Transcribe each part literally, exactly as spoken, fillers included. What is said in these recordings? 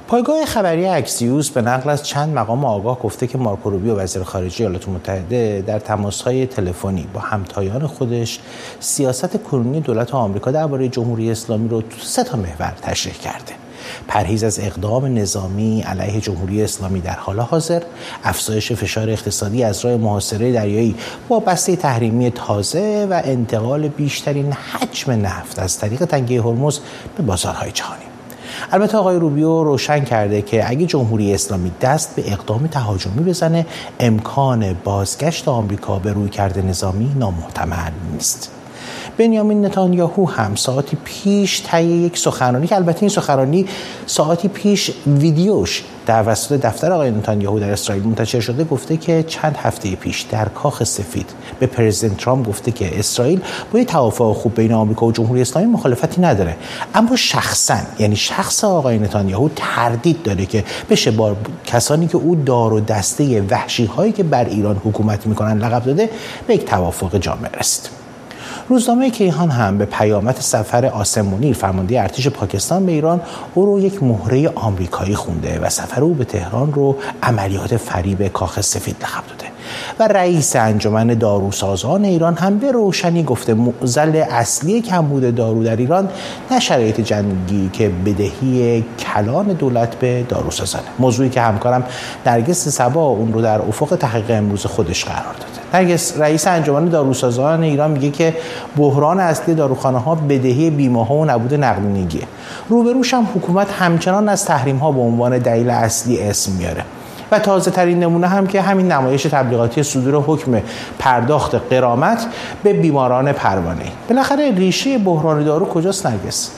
پایگاه خبری اکسیوس به نقل از چند مقام آگاه گفته که مارکو روبیو وزیر خارجه ایالات متحده در تماس‌های تلفنی با همتایان خودش سیاست کنونی دولت آمریکا درباره جمهوری اسلامی رو تو سه تا محور تشریح کرده: پرهیز از اقدام نظامی علیه جمهوری اسلامی در حال حاضر، افزایش فشار اقتصادی از راه محاصره دریایی با بسته تحریمی تازه و انتقال بیشترین حجم نفت از طریق تنگه هرمز به بازارهای جهانی. البته آقای روبیو روشن کرده که اگه جمهوری اسلامی دست به اقدام تهاجمی بزنه، امکان بازگشت آمریکا به رویکرد نظامی نامحتمل نیست. بنیامین نتانیاهو هم ساعتی پیش طی یک سخنرانی که البته این سخنرانی ساعتی پیش ویدیوش توسط دفتر آقای نتانیاهو در اسرائیل منتشر شده گفته که چند هفته پیش در کاخ سفید به پرزیدنت ترامپ گفته که اسرائیل با توافق خوب بین آمریکا و جمهوری اسلامی مخالفتی نداره، اما شخصا یعنی شخص آقای نتانیاهو تردید داره که بشه با کسانی که او دار و دسته وحشی هایی که بر ایران حکومت میکنن لقب داده به یک توافق جامع رسید. روزنامه کیهان هم به پیامد سفر عاصم منیر فرمانده ارتش پاکستان به ایران او رو یک مهره آمریکایی خونده و سفر او به تهران رو عملیات فریب کاخ سفید لقب داده و رئیس انجمن داروسازان ایران هم به روشنی گفته معضل اصلی کمبود دارو در ایران نه شرایط جنگی که بدهی کلان دولت به داروسازانه، موضوعی که همکارم نرگس صبا اون رو در افق تحقیق امروز خودش قرار داده. نرگس، رئیس انجمن داروسازان ایران میگه که بحران اصلی داروخانه‌ها بدهی بیمه‌ها و نبود نقدینگیه. روبروش هم حکومت همچنان از تحریم‌ها به عنوان دلیل اصلی اسم میاره. و تازه ترین نمونه هم که همین نمایش تبلیغاتی صدور حکم پرداخت غرامت به بیماران پروانه‌ای. بالاخره ریشه بحران دارو کجاست نرگس؟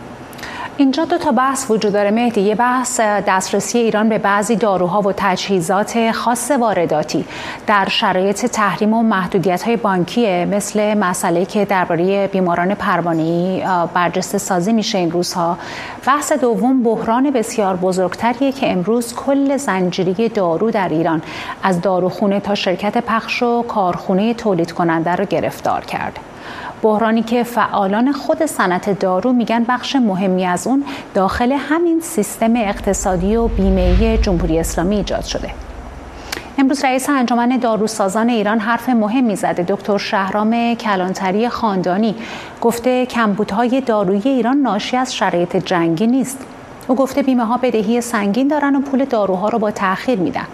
اینجا دو تا بحث وجود داره مهدی. یه بحث دسترسی ایران به بعضی داروها و تجهیزات خاص وارداتی در شرایط تحریم و محدودیت‌های بانکیه، مثل مسئله که درباره بیماران پروانه‌ای برجسته سازی میشه این روزها. بحث دوم بحران بسیار بزرگتریه که امروز کل زنجیره دارو در ایران از داروخونه تا شرکت پخش و کارخونه تولید کننده رو گرفتار کرده. بحرانی که فعالان خود صنعت دارو میگن بخش مهمی از اون داخل همین سیستم اقتصادی و بیمه‌ای جمهوری اسلامی ایجاد شده. امروز رئیس انجمن داروسازان ایران حرف مهمی زده. دکتر شهرام کلانتری خاندانی گفته کمبودهای دارویی ایران ناشی از شرایط جنگی نیست. او گفته بیمه‌ها بدهی سنگین دارن و پول داروها رو با تأخیر میدن.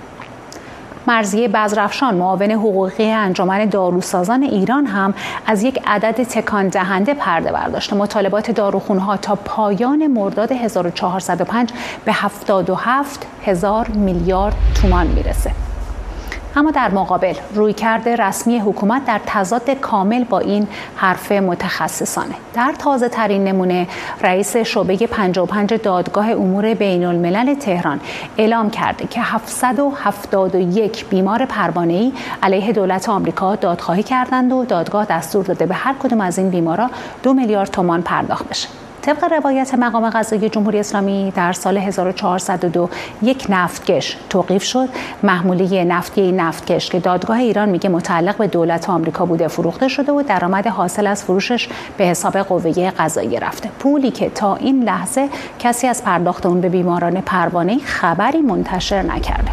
مرضیه بزرافشان معاون حقوقی انجمن داروسازان ایران هم از یک عدد تکان دهنده پرده برداشته. مطالبات داروخونه‌ها تا پایان مرداد هزار و چهارصد و پنج به هفتاد و هفت هزار میلیارد تومان میرسه. اما در مقابل رویکرد رسمی حکومت در تضاد کامل با این حرف متخصصانه. در تازه ترین نمونه رئیس شعبه پنجاه و پنج دادگاه امور بین الملل تهران اعلام کرده که هفتصد و هفتاد و یک بیمار پروانه‌ای علیه دولت آمریکا دادخواهی کردند و دادگاه دستور داده به هر کدوم از این بیمارا دو میلیارد تومان پرداخت بشه. طبق روایت مقام قضایی جمهوری اسلامی در سال هزار و چهارصد و دو یک نفتکش توقیف شد. محموله نفتی نفتکش که دادگاه ایران میگه متعلق به دولت آمریکا بوده فروخته شده و درآمد حاصل از فروشش به حساب قوه قضاییه رفته. پولی که تا این لحظه کسی از پرداخت اون به بیماران پروانه‌ای خبری منتشر نکرده.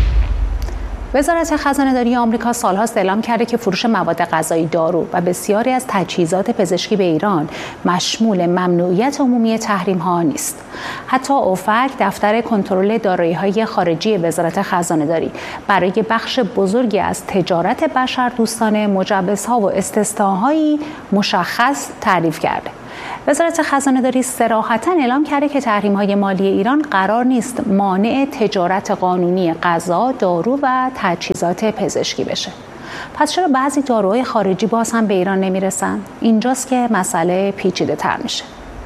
وزارت خزانه‌داری آمریکا سال‌هاست اعلام کرده که فروش مواد غذایی، دارو و بسیاری از تجهیزات پزشکی به ایران مشمول ممنوعیت عمومی تحریم‌ها نیست. حتی اوفک، دفتر کنترل دارایی‌های خارجی وزارت خزانه‌داری، برای بخش بزرگی از تجارت بشردوستانه مجوزها و استثناء‌هایی مشخص تعریف کرده. وزارت خزانه‌داری صراحتاً اعلام کرده که تحریم‌های مالی ایران قرار نیست مانع تجارت قانونی غذا، دارو و تجهیزات پزشکی بشه. پس چرا بعضی داروهای خارجی باز هم به ایران نمیرسن؟ اینجاست که مسئله پیچیده‌تر میشه.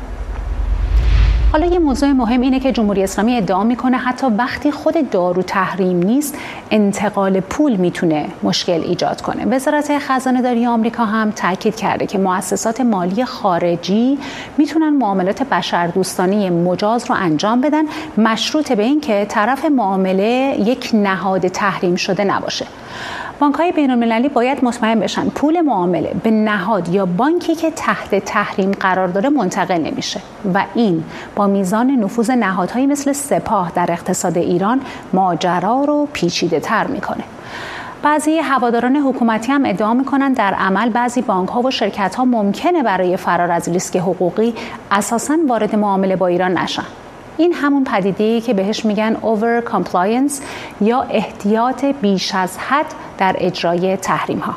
حالا یه موضوع مهم اینه که جمهوری اسلامی ادعا میکنه حتی وقتی خود دارو تحریم نیست، انتقال پول میتونه مشکل ایجاد کنه. وزارت خزانه‌داری آمریکا هم تاکید کرده که مؤسسات مالی خارجی میتونن معاملات بشردوستانه مجاز رو انجام بدن، مشروط به این که طرف معامله یک نهاد تحریم شده نباشه. بانک‌های بین‌المللی باید مطمئن بشن پول معامله به نهاد یا بانکی که تحت تحریم قرار داره منتقل نمیشه و این با میزان نفوذ نهادهایی مثل سپاه در اقتصاد ایران ماجرا رو پیچیده‌تر میکنه. بعضی هواداران حکومتی هم ادعا میکنن در عمل بعضی بانک‌ها و شرکت‌ها ممکنه برای فرار از ریسک حقوقی اساساً وارد معامله با ایران نشن. این همون پدیده‌ای که بهش میگن over compliance یا احتیاط بیش از حد در اجرای تحریم‌ها.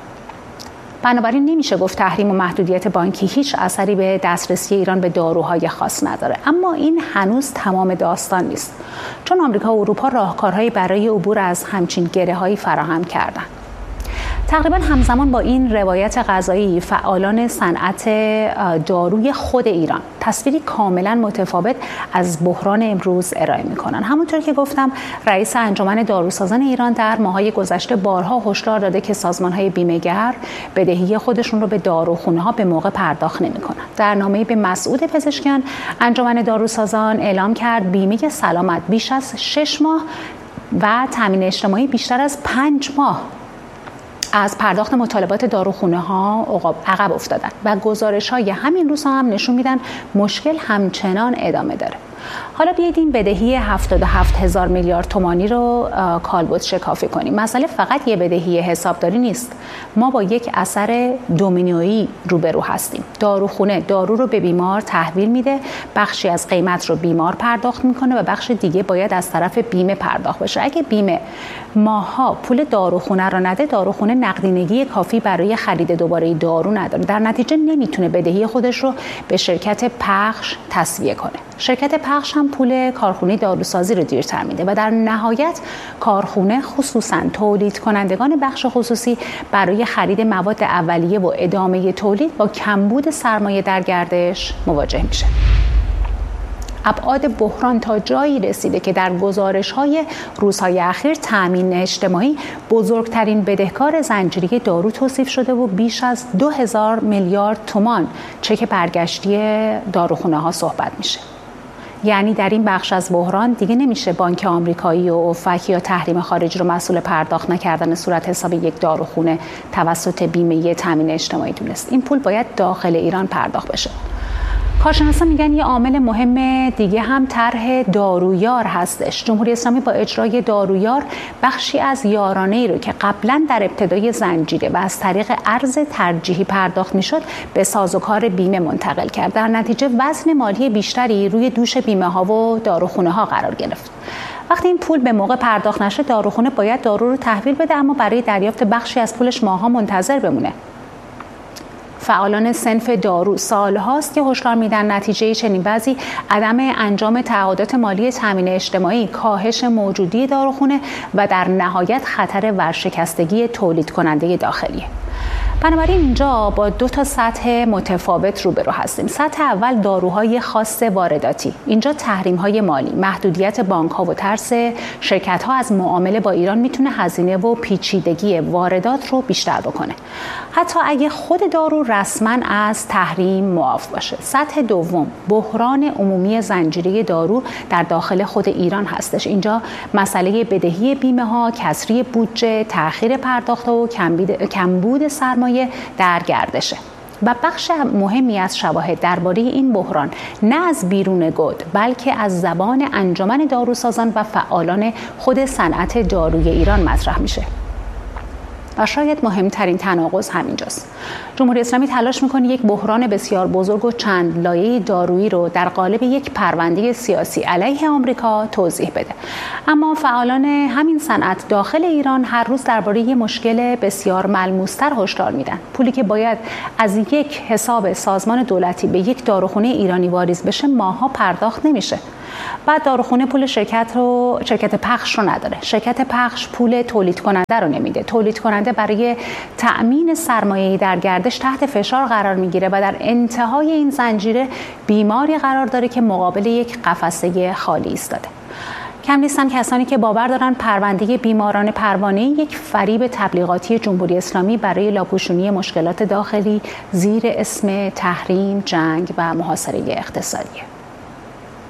بنابراین نمیشه گفت تحریم و محدودیت بانکی هیچ اثری به دسترسی ایران به داروهای خاص نداره، اما این هنوز تمام داستان نیست، چون آمریکا و اروپا راهکارهایی برای عبور از همچین گره‌هایی فراهم کردن. تقریبا همزمان با این روایت قضایی فعالان صنعت داروی خود ایران تصویری کاملا متفاوت از بحران امروز ارائه میکنن. همونطور که گفتم رئیس انجمن داروسازان ایران در ماه‌های گذشته بارها هشدار داده که سازمان‌های بیمه‌گر بدهی خودشون رو به داروخونه‌ها به موقع پرداخت نمی‌کنن. در نامه‌ای به مسعود پزشکیان انجمن داروسازان اعلام کرد بیمه سلامت بیش از شش ماه و تامین اجتماعی بیشتر از پنج ماه از پرداخت مطالبات داروخونه ها عقب افتادن و گزارش های همین روز هم نشون میدن مشکل همچنان ادامه داره. حالا بیایید این بدهی هفتاد و هفت هزار میلیارد تومانی رو کالبد شکافی کنیم. مسئله فقط یه بدهی حسابداری نیست. ما با یک اثر دومینویی روبرو هستیم. داروخونه دارو رو به بیمار تحویل میده، بخشی از قیمت رو بیمار پرداخت میکنه و بخش دیگه باید از طرف بیمه پرداخت بشه. اگه بیمه ماها پول داروخونه رو نده، داروخونه نقدینگی کافی برای خرید دوباره دارو نداره. در نتیجه نمیتونه بدهی خودش رو به شرکت پخش تسویه کنه. شرکت پخش هم پول کارخونه داروسازی رو دیرتر میده و در نهایت کارخونه خصوصا تولید کنندگان بخش خصوصی برای خرید مواد اولیه و ادامه تولید با کمبود سرمایه در گردش مواجه میشه. ابعاد بحران تا جایی رسیده که در گزارش‌های روزهای اخیر تأمین اجتماعی بزرگترین بدهکار زنجیره دارو توصیف شده و بیش از دو هزار میلیارد تومان چک برگشتی داروخونه‌ها صحبت میشه. یعنی در این بخش از بحران دیگه نمیشه بانک آمریکایی و اوفک یا تحریم خارجی رو مسئول پرداخت نکردن صورت حساب یک داروخونه توسط بیمه تامین اجتماعی دونست. این پول باید داخل ایران پرداخت بشه. کارشناسان میگن یه عامل مهم دیگه هم طرح دارویار هستش. جمهوری اسلامی با اجرای دارویار بخشی از یارانه‌ای رو که قبلا در ابتدای زنجیره و از طریق ارز ترجیحی پرداخت میشد به سازوکار بیمه منتقل کرد. در نتیجه وزن مالی بیشتری روی دوش بیمه ها و داروخونه ها قرار گرفت. وقتی این پول به موقع پرداخت نشه، داروخونه باید دارو رو تحویل بده، اما برای دریافت بخشی از پولش ماها منتظر بمونه. فعالان صنف دارو سالهاست که هشدار میدن نتیجه چنین وضعی عدم انجام تعهدات مالی تامین اجتماعی، کاهش موجودی داروخونه و در نهایت خطر ورشکستگی تولید کننده داخلیه. بنابراین اینجا با دو تا سطح متفاوت روبرو هستیم. سطح اول داروهای خاص وارداتی. اینجا تحریم‌های مالی، محدودیت بانک‌ها و ترس شرکت‌ها از معامله با ایران میتونه هزینه و پیچیدگی واردات رو بیشتر بکنه. حتی اگه خود دارو رسما از تحریم معاف باشه. سطح دوم بحران عمومی زنجیره دارو در داخل خود ایران هستش. اینجا مسئله بدهی بیمه‌ها، کسری بودجه، تأخیر پرداخت‌ها و کمبود سرمایه در گردشه. و بخش مهمی از شواهد درباره این بحران نه از بیرون گود بلکه از زبان انجمن داروسازان و فعالان خود صنعت داروی ایران مطرح میشه. و شاید مهمترین تناقض همینجاست. جمهوری اسلامی تلاش میکنه یک بحران بسیار بزرگ و چند لایه‌ای دارویی رو در قالب یک پرونده سیاسی علیه آمریکا توضیح بده. اما فعالان همین صنعت داخل ایران هر روز درباره یک مشکل بسیار ملموس‌تر هشدار میدن. پولی که باید از یک حساب سازمان دولتی به یک داروخونه ایرانی واریز بشه ماها پرداخت نمیشه. بعد داروخونه پول شرکت رو شرکت پخش رو نداره. شرکت پخش پول تولید کننده رو نمیده. تولید کننده برای تأمین سرمایه‌ای در گردش تحت فشار قرار میگیره و در انتهای این زنجیره بیماری قرار داره که مقابل یک قفسه خالی ایستاده. کم نیستن کسانی که باور دارن پرونده بیماران پروانه‌ای یک فریب تبلیغاتی جمهوری اسلامی برای لاپوشونی مشکلات داخلی زیر اسم تحریم، جنگ و محاصره اقتصادیه.